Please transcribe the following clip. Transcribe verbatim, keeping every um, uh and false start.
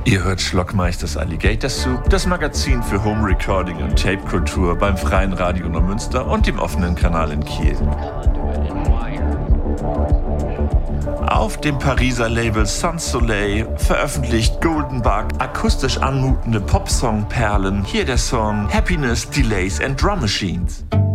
Ihr hört Schlockmeisters Alligator Soup, das Magazin für Home Recording und Tape-Kultur beim Freien Radio Neumünster und dem offenen Kanal in Kiel. Auf dem Pariser Label Sans Soleil veröffentlicht Golden Bug akustisch anmutende Popsong-Perlen. Hier der Song Happiness, Delays and Drum Machines.